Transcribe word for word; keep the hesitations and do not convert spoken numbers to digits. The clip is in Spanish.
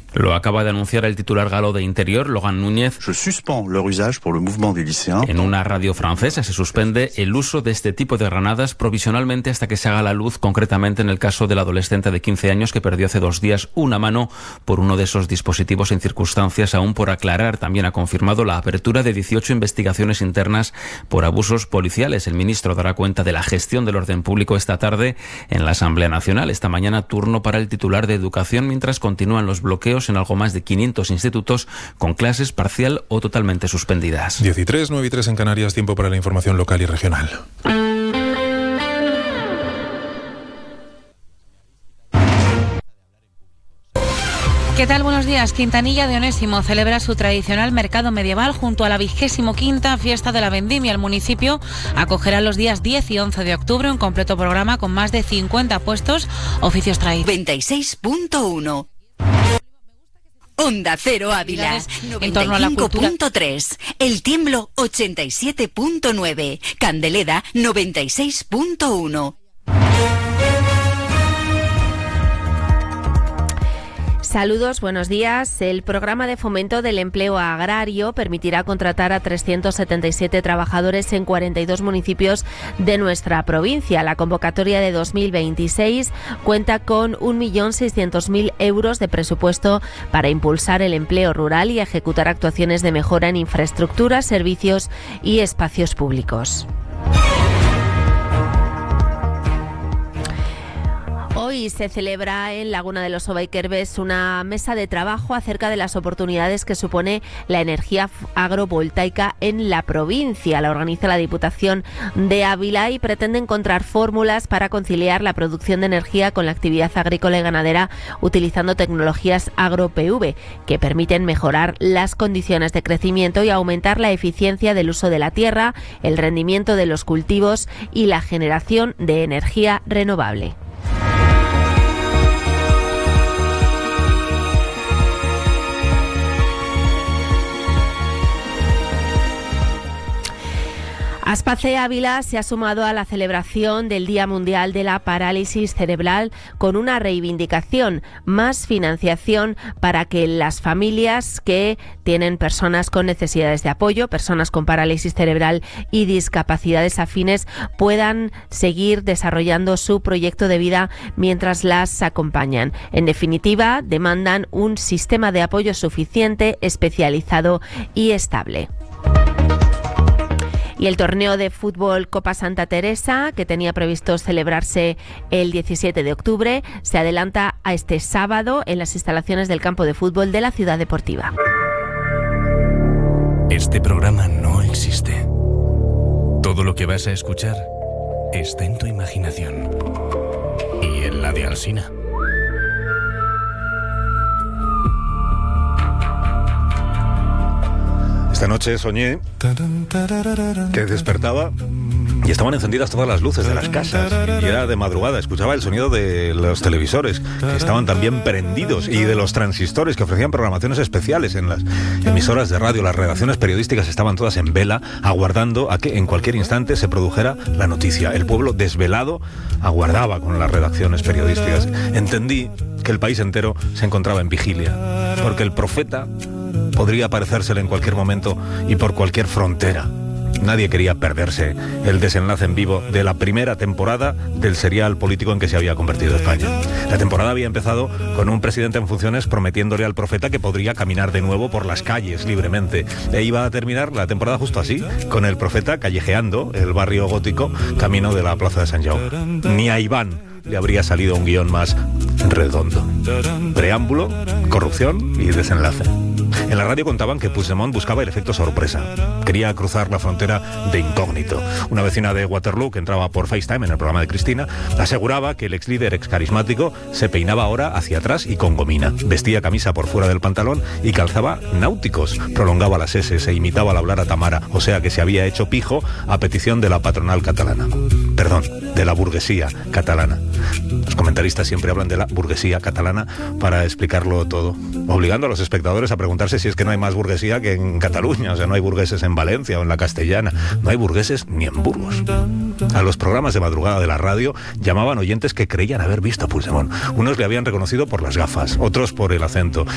Lo acaba de anunciar el titular galo de Interior, Logan Núñez. Je suspends leur usage pour le mouvement des lycéens. En una radio francesa se suspende el uso de este tipo de granadas provisionalmente hasta que se haga la luz, concretamente en el caso del adolescente de quince años que perdió hace dos días una mano por uno de esos dispositivos en circunstancias aún por aclarar. También ha confirmado la apertura de dieciocho investigaciones internas por abusos policiales. El ministro dará cuenta de la gestión del orden público esta tarde en la Asamblea Nacional. Esta mañana turno para el titular de Educación, mientras continúan los bloqueos en algo más de quinientos institutos con clases parcial o totalmente suspendidas. diez y tres, nueve y tres en Canarias, tiempo para la información local y regional. ¿Qué tal? Buenos días. Quintanilla de Onésimo celebra su tradicional mercado medieval junto a la vigésimo quinta fiesta de la vendimia. El municipio acogerá los días diez y once de octubre un completo programa con más de cincuenta puestos, oficios tradicionales. noventa y seis punto uno. Onda Cero Ávila, en torno a la noventa y cinco cultura. punto tres, El Tiemblo ochenta y siete punto nueve, Candeleda noventa y seis punto uno. Saludos, buenos días. El programa de fomento del empleo agrario permitirá contratar a trescientos setenta y siete trabajadores en cuarenta y dos municipios de nuestra provincia. La convocatoria de dos mil veintiséis cuenta con un millón seiscientos mil euros de presupuesto para impulsar el empleo rural y ejecutar actuaciones de mejora en infraestructuras, servicios y espacios públicos. Hoy se celebra en Laguna de los Obaikerbes una mesa de trabajo acerca de las oportunidades que supone la energía agrovoltaica en la provincia. La organiza la Diputación de Ávila y pretende encontrar fórmulas para conciliar la producción de energía con la actividad agrícola y ganadera utilizando tecnologías agro-P V que permiten mejorar las condiciones de crecimiento y aumentar la eficiencia del uso de la tierra, el rendimiento de los cultivos y la generación de energía renovable. Aspace Ávila se ha sumado a la celebración del Día Mundial de la Parálisis Cerebral con una reivindicación, más financiación para que las familias que tienen personas con necesidades de apoyo, personas con parálisis cerebral y discapacidades afines puedan seguir desarrollando su proyecto de vida mientras las acompañan. En definitiva, demandan un sistema de apoyo suficiente, especializado y estable. Y el torneo de fútbol Copa Santa Teresa, que tenía previsto celebrarse el diecisiete de octubre, se adelanta a este sábado en las instalaciones del campo de fútbol de la Ciudad Deportiva. Este programa no existe. Todo lo que vas a escuchar está en tu imaginación y en la de Alsina. Esta noche soñé que despertaba y estaban encendidas todas las luces de las casas y era de madrugada. Escuchaba el sonido de los televisores que estaban también prendidos y de los transistores que ofrecían programaciones especiales en las emisoras de radio. Las redacciones periodísticas estaban todas en vela, aguardando a que en cualquier instante se produjera la noticia. El pueblo desvelado aguardaba con las redacciones periodísticas. Entendí que el país entero se encontraba en vigilia, porque el profeta podría aparecérsele en cualquier momento y por cualquier frontera. Nadie quería perderse el desenlace en vivo de la primera temporada del serial político en que se había convertido España. La temporada había empezado con un presidente en funciones prometiéndole al profeta que podría caminar de nuevo por las calles libremente. E iba a terminar la temporada justo así, con el profeta callejeando el barrio gótico camino de la plaza de Sant Jaume. Ni a Iván le habría salido un guión más redondo. Preámbulo, corrupción y desenlace. En la radio contaban que Puigdemont buscaba el efecto sorpresa. Quería cruzar la frontera de incógnito. Una vecina de Waterloo, que entraba por FaceTime en el programa de Cristina, aseguraba que el ex líder, ex carismático, se peinaba ahora hacia atrás y con gomina. Vestía camisa por fuera del pantalón y calzaba náuticos. Prolongaba las eses e imitaba al hablar a Tamara. O sea que se había hecho pijo a petición de la patronal catalana. Perdón, de la burguesía catalana. Los comentaristas siempre hablan de la burguesía catalana para explicarlo todo, obligando a los espectadores a preguntarse si es que no hay más burguesía que en Cataluña. O sea, no hay burgueses en Valencia o en la Castellana. No hay burgueses ni en Burgos. A los programas de madrugada de la radio llamaban oyentes que creían haber visto a Puigdemont. Unos le habían reconocido por las gafas, otros por el acento.